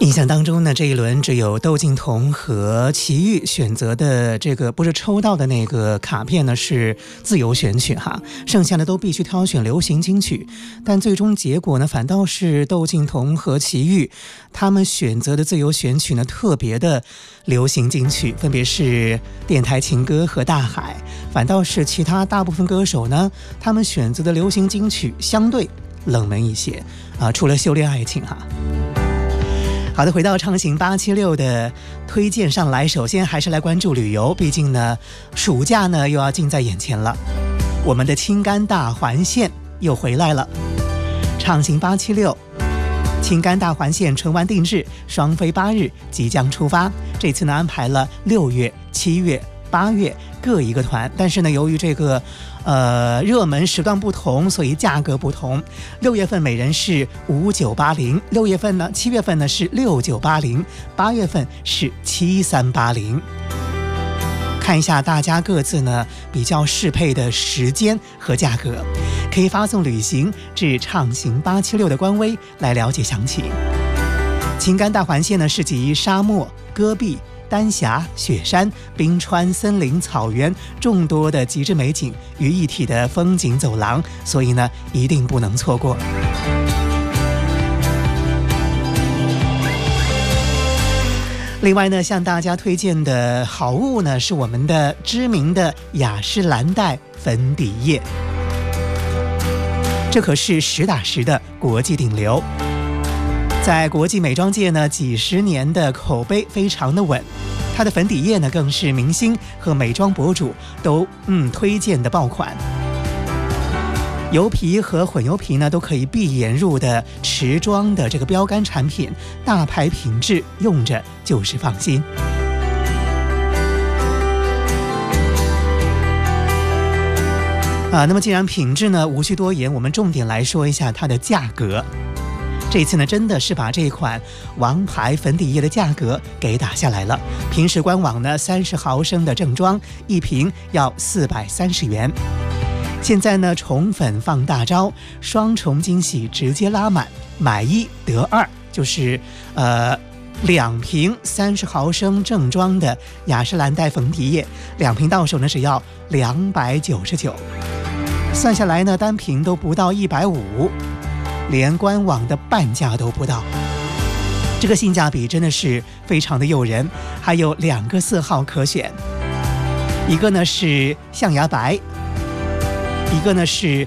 印象当中呢，这一轮只有窦靖童和齐豫选择的这个不是抽到的那个卡片呢是自由选曲哈，剩下的都必须挑选流行金曲。但最终结果呢，反倒是窦靖童和齐豫他们选择的自由选曲呢特别的流行金曲，分别是电台情歌和大海。反倒是其他大部分歌手呢，他们选择的流行金曲相对冷门一些除了修炼爱情哈。好的，回到畅行876的推荐上来，首先还是来关注旅游，毕竟呢暑假呢又要近在眼前了。我们的青甘大环线又回来了，畅行876青甘大环线纯玩定制双飞8日即将出发，这次呢安排了6月、7月、8月各一个团，但是呢由于这个热门时段不同，所以价格不同。6月份每人是5980，6月份呢7月份呢是6980，8月份是7380。看一下大家各自呢比较适配的时间和价格，可以发送旅行至畅行876的官微来了解详情。青甘大环线呢是集沙漠、戈壁、丹霞、雪山、冰川、森林、草原众多的极致美景于一体的风景走廊，所以呢一定不能错过。另外呢，向大家推荐的好物呢是我们的知名的雅诗兰黛粉底液，这可是实打实的国际顶流，在国际美妆界呢几十年的口碑非常的稳，它的粉底液呢更是明星和美妆博主都推荐的爆款。油皮和混油皮呢都可以闭眼入的持妆的这个标杆产品，大牌品质，用着就是放心。那么既然品质呢无需多言，我们重点来说一下它的价格。这次呢真的是把这款王牌粉底液的价格给打下来了，平时官网呢30毫升的正装一瓶要430元，现在呢宠粉放大招，双重惊喜直接拉满，买1得2，就是2瓶30毫升正装的雅诗兰黛粉底液，2瓶到手呢只要299，算下来呢单瓶都不到150，连官网的半价都不到，这个性价比真的是非常的诱人。还有2个色号可选，一个呢是象牙白，一个呢是